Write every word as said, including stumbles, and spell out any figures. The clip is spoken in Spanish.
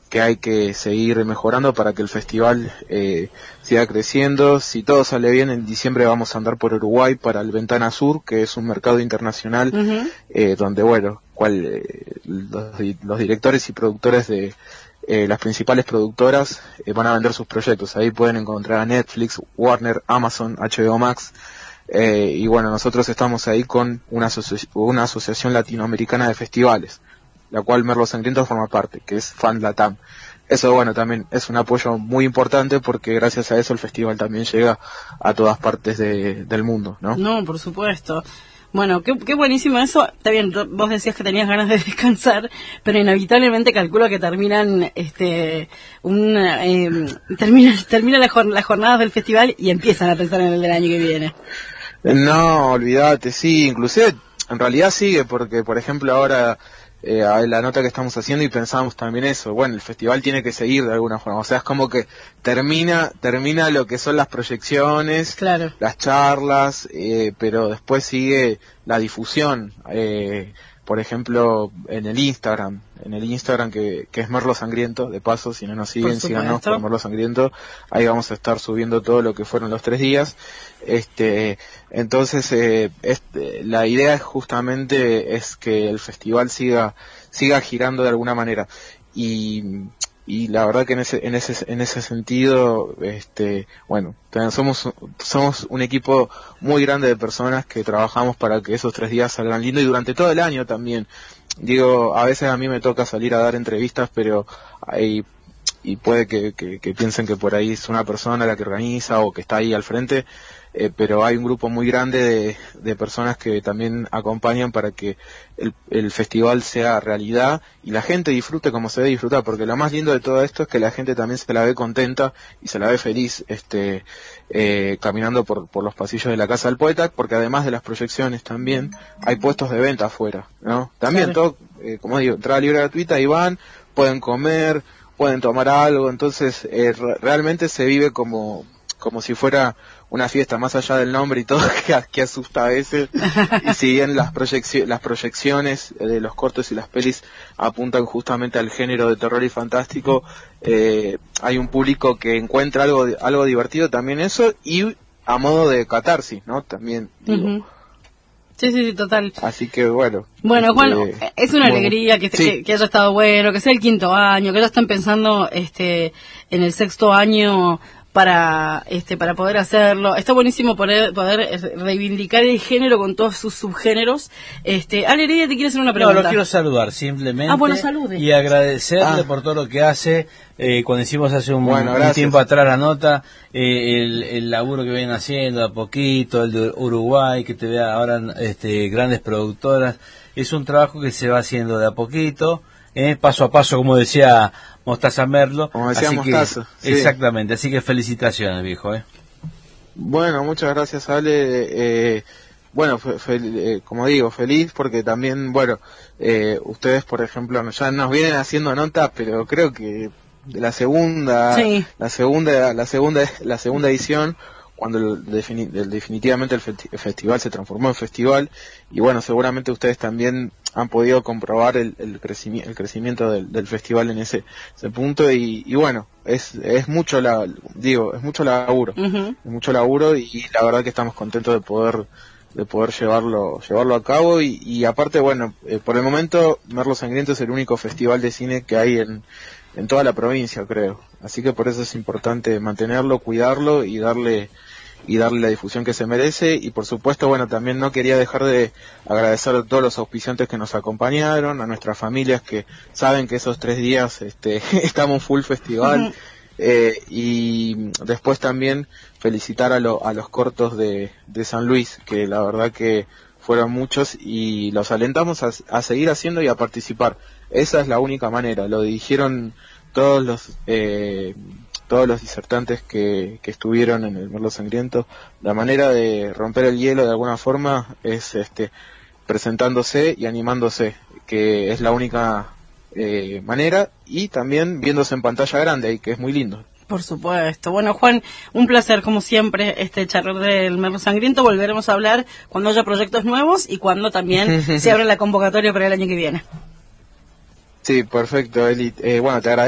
que hay que seguir mejorando para que el festival eh, siga creciendo. Si todo sale bien, en diciembre vamos a andar por Uruguay para el Ventana Sur, que es un mercado internacional, uh-huh. eh, donde, bueno, cual, eh, los, los directores y productores de eh, las principales productoras eh, van a vender sus proyectos. Ahí pueden encontrar a Netflix, Warner, Amazon, H B O Max, eh, y bueno, nosotros estamos ahí con una, asoci- una asociación latinoamericana de festivales, la cual Merlo Sangriento forma parte, que es FanLatam. Eso, bueno, también es un apoyo muy importante porque gracias a eso el festival también llega a todas partes de, del mundo, ¿no? No, por supuesto. Bueno, qué, qué buenísimo eso. Está bien, vos decías que tenías ganas de descansar, pero inevitablemente calculo que terminan, este, un, eh, terminan, terminan las, jorn- las jornadas del festival y empiezan a pensar en el del año que viene. No, olvídate, sí, inclusive en realidad sigue porque, por ejemplo, ahora eh, la nota que estamos haciendo y pensamos también eso, bueno, el festival tiene que seguir de alguna forma, o sea, es como que termina termina lo que son las proyecciones, claro. las charlas, eh, pero después sigue la difusión, eh, por ejemplo, en el Instagram, en el Instagram que, que es Merlo Sangriento, de paso, si no nos siguen, síganos por Merlo Sangriento, ahí vamos a estar subiendo todo lo que fueron los tres días. Este, entonces, eh, este, la idea es justamente es que el festival siga, siga girando de alguna manera. Y, y la verdad que en ese, en ese, en ese sentido, este, bueno, somos, somos un equipo muy grande de personas que trabajamos para que esos tres días salgan lindos y durante todo el año también. Digo, a veces a mí me toca salir a dar entrevistas, pero hay, y puede que, que, que piensen que por ahí es una persona la que organiza o que está ahí al frente, eh, pero hay un grupo muy grande de, de personas que también acompañan para que el, el festival sea realidad y la gente disfrute como se debe disfrutar, porque lo más lindo de todo esto es que la gente también se la ve contenta y se la ve feliz este eh, caminando por, por los pasillos de la Casa del Poeta, porque además de las proyecciones también hay puestos de venta afuera, ¿no? También claro. todo, eh, como digo, entrada libre gratuita y van, pueden comer, pueden tomar algo, entonces eh, re- realmente se vive como como si fuera una fiesta, más allá del nombre y todo, que, que asusta a veces, y si bien las, proyecci- las proyecciones de los cortos y las pelis apuntan justamente al género de terror y fantástico, eh, hay un público que encuentra algo algo divertido también eso, y a modo de catarsis, ¿no? También, digo. Uh-huh. Sí, sí, sí, total. Así que bueno. Bueno, Juan, eh, es una bueno, alegría que, sí. que, que haya estado bueno, que sea el quinto año, que ya están pensando este en el sexto año para este para poder hacerlo. Está buenísimo poder poder reivindicar el género con todos sus subgéneros. Este, Ale Heredia te quiere hacer una pregunta. No, lo quiero saludar simplemente. Ah, bueno, salude. Y agradecerle ah. por todo lo que hace. Eh, cuando hicimos hace un, Bueno, un tiempo atrás la nota, eh, el, el laburo que vienen haciendo a poquito, el de Uruguay, que te vea ahora este, grandes productoras, es un trabajo que se va haciendo de a poquito, eh, paso a paso, como decía Mostaza Merlo. Como decía así Mostaza, que, sí. Exactamente, así que felicitaciones, viejo. Eh. Bueno, muchas gracias, Ale. Eh, bueno, fe, fe, eh, como digo, feliz porque también, bueno, eh, ustedes, por ejemplo, ya nos vienen haciendo notas, pero creo que de la segunda, sí. la segunda, la segunda, la segunda edición, cuando el, defini- el, definitivamente el, fe- el festival se transformó en festival, y bueno, seguramente ustedes también han podido comprobar el, el, crecimi- el crecimiento del, del festival en ese, ese punto, y, y bueno, es, es mucho la, digo, es mucho laburo, Uh-huh. es mucho laburo, y la verdad que estamos contentos de poder de poder llevarlo llevarlo a cabo, y, y aparte, bueno, eh, por el momento Merlo Sangriento es el único festival de cine que hay en en toda la provincia, creo. Así que por eso es importante mantenerlo, cuidarlo y darle y darle la difusión que se merece. Y por supuesto, bueno, también no quería dejar de agradecer a todos los auspiciantes que nos acompañaron, a nuestras familias que saben que esos tres días este, estamos full festival. Uh-huh. Eh, y después también felicitar a, lo, a los cortos de, de San Luis, que la verdad que fueron muchos y los alentamos a, a seguir haciendo y a participar. Esa es la única manera, lo dijeron todos los eh, todos los disertantes que, que estuvieron en el Merlo Sangriento. La manera de romper el hielo de alguna forma es este presentándose y animándose, que es la única eh, manera, y también viéndose en pantalla grande, y que es muy lindo. Por supuesto. Bueno, Juan, un placer como siempre este charlar del Merlo Sangriento. Volveremos a hablar cuando haya proyectos nuevos y cuando también se abra la convocatoria para el año que viene. Sí, perfecto, Eli. Eh, bueno, te agradezco.